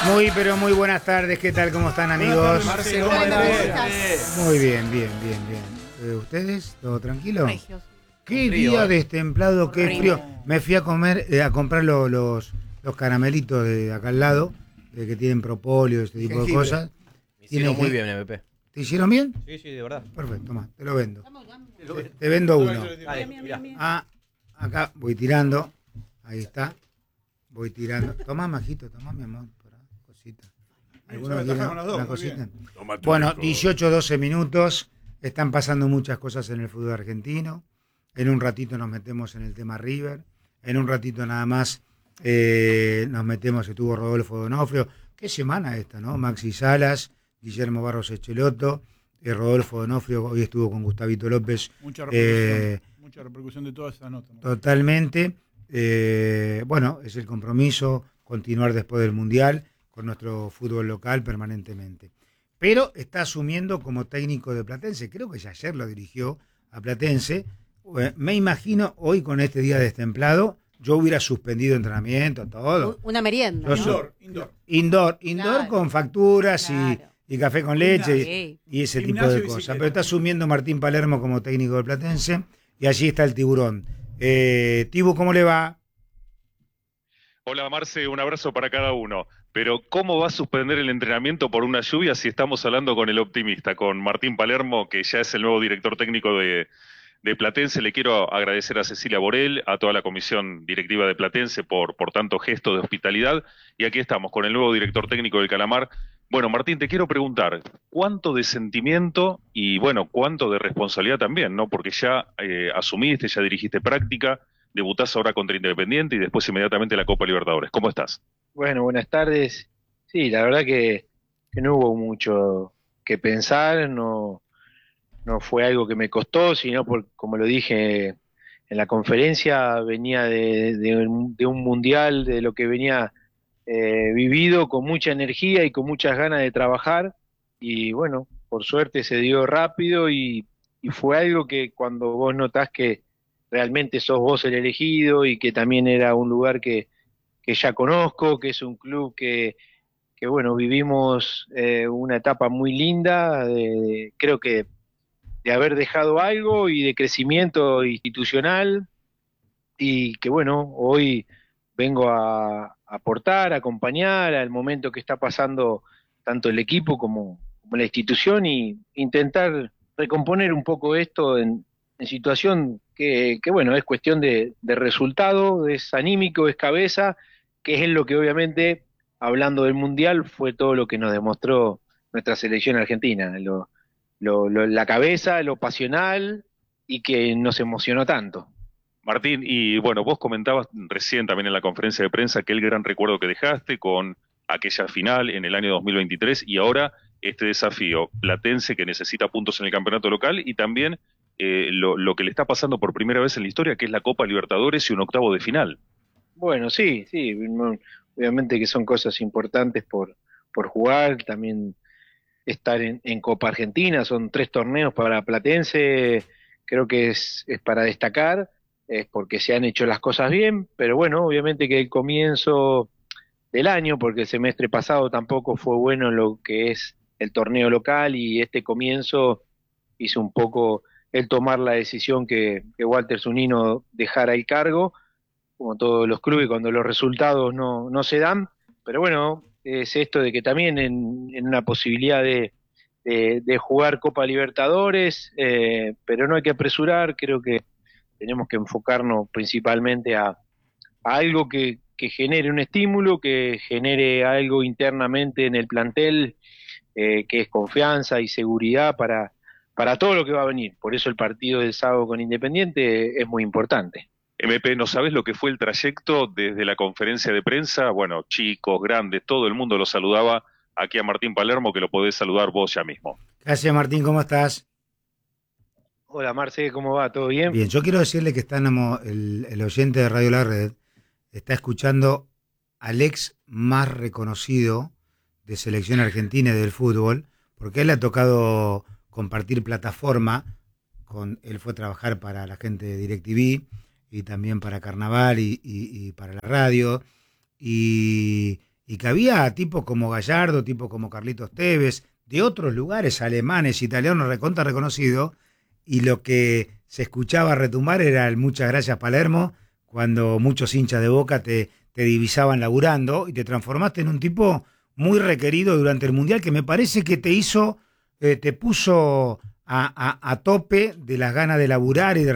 Muy, pero muy buenas tardes. ¿Qué tal? ¿Cómo están, amigos? Marce, ¿cómo estás? Muy bien. ¿Ustedes? ¿Todo tranquilo? Regios. Qué Frío, día destemplado, qué Horrible. frío. Me fui a comprar los caramelitos de acá al lado, que tienen propóleo, este tipo de jengibre. cosas. Me hicieron Tiene muy que- bien, MP. ¿Te hicieron bien? Sí, de verdad. Perfecto, toma, te lo vendo. Te vendo uno. Dale, mirá. Ah, acá voy tirando. Ahí está. Voy tirando. Toma, Majito, toma, mi amor. Pará, cosita. ¿Alguno quiere una cosita? Bueno, 18, 12 minutos. Están pasando muchas cosas en el fútbol argentino. En un ratito nos metemos en el tema River. En un ratito nada más nos metemos, estuvo Rodolfo Donofrio. Qué semana esta, ¿no? Maxi Salas, Guillermo Barros Echeloto, Rodolfo Donofrio, hoy estuvo con Gustavito López. Mucha repercusión de toda esa nota, ¿no? Totalmente. Bueno, es el compromiso continuar después del Mundial con nuestro fútbol local permanentemente. Pero está asumiendo como técnico de Platense. Creo que ya ayer lo dirigió a Platense. Me imagino hoy con este día destemplado, yo hubiera suspendido entrenamiento, todo. Una merienda. Yo ¿no? soy- Indoor Claro. con facturas Claro. y café con leche Sí. y ese tipo Gimnasio de y cosas. bicicleta. Pero está asumiendo Martín Palermo como técnico del Platense y allí está el Tiburón. Tibu, ¿cómo le va? Hola Marce, un abrazo para cada uno. Pero ¿cómo va a suspender el entrenamiento por una lluvia si estamos hablando con el optimista, con Martín Palermo, que ya es el nuevo director técnico de Platense? Le quiero agradecer a Cecilia Borel, a toda la comisión directiva de Platense por tanto gesto de hospitalidad. Y aquí estamos con el nuevo director técnico del Calamar. Bueno, Martín, te quiero preguntar, ¿cuánto de sentimiento y, bueno, cuánto de responsabilidad también, ¿no? Porque ya asumiste, ya dirigiste práctica, debutás ahora contra Independiente y después inmediatamente la Copa Libertadores. ¿Cómo estás? Bueno, buenas tardes. Sí, la verdad que no hubo mucho que pensar, no fue algo que me costó, sino como lo dije en la conferencia, venía de un mundial, de lo que venía vivido con mucha energía y con muchas ganas de trabajar, y bueno, por suerte se dio rápido y fue algo que cuando vos notás que realmente sos vos el elegido y que también era un lugar que ya conozco, que es un club que bueno, vivimos una etapa muy linda, creo que de haber dejado algo y de crecimiento institucional, y que bueno, hoy vengo a aportar, a acompañar al momento que está pasando tanto el equipo como la institución, y intentar recomponer un poco esto en situación que bueno, es cuestión de resultado, es anímico, es cabeza, que es en lo que obviamente, hablando del Mundial, fue todo lo que nos demostró nuestra selección argentina, la cabeza, lo pasional, y que nos emocionó tanto. Martín, y bueno, vos comentabas recién también en la conferencia de prensa aquel gran recuerdo que dejaste con aquella final en el año 2023 y ahora este desafío platense que necesita puntos en el campeonato local y también lo que le está pasando por primera vez en la historia, que es la Copa Libertadores y un octavo de final. Bueno, sí, obviamente que son cosas importantes por jugar, también estar en Copa Argentina, son 3 torneos para Platense, creo que es para destacar, es porque se han hecho las cosas bien, pero bueno, obviamente que el comienzo del año, porque el semestre pasado tampoco fue bueno lo que es el torneo local, y este comienzo hizo un poco el tomar la decisión que Walter Zunino dejara el cargo, como todos los clubes cuando los resultados no se dan, pero bueno, es esto de que también en una posibilidad de jugar Copa Libertadores, pero no hay que apresurar, creo que tenemos que enfocarnos principalmente a algo que genere un estímulo, que genere algo internamente en el plantel, que es confianza y seguridad para todo lo que va a venir. Por eso el partido del sábado con Independiente es muy importante. MP, ¿no sabes lo que fue el trayecto desde la conferencia de prensa? Bueno, chicos, grandes, todo el mundo lo saludaba aquí a Martín Palermo, que lo podés saludar vos ya mismo. Gracias, Martín, ¿cómo estás? Hola Marce, ¿cómo va? ¿Todo bien? Bien, yo quiero decirle que el oyente de Radio La Red está escuchando al ex más reconocido de selección argentina y del fútbol, porque a él le ha tocado compartir plataforma, él fue a trabajar para la gente de DirecTV y también para Carnaval y para la radio, y y que había tipos como Gallardo, tipos como Carlitos Tevez, de otros lugares, alemanes, italianos, recontra reconocidos, y lo que se escuchaba retumbar era el muchas gracias Palermo, cuando muchos hinchas de Boca te divisaban laburando, y te transformaste en un tipo muy requerido durante el Mundial, que me parece que te puso a tope de las ganas de laburar y de